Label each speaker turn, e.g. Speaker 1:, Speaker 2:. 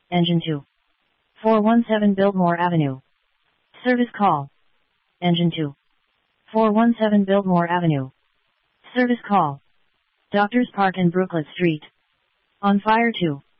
Speaker 1: Engine 2. 417 Biltmore Avenue. Service call. Engine 2. 417 Biltmore Avenue. Service call. Doctors Park and Brooklet Street. On fire 2.